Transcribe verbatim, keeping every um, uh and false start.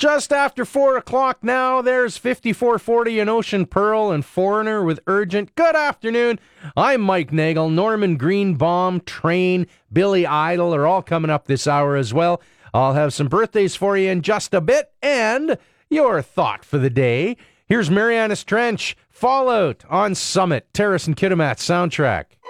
Just after four o'clock now, there's fifty-four forty in Ocean Pearl and Foreigner with Urgent. Good afternoon. I'm Mike Nagel. Norman Greenbaum, Train, Billy Idol are all coming up this hour as well. I'll have some birthdays for you in just a bit and your thought for the day. Here's Marianas Trench, Fallout on Summit, Terrace and Kitimat soundtrack.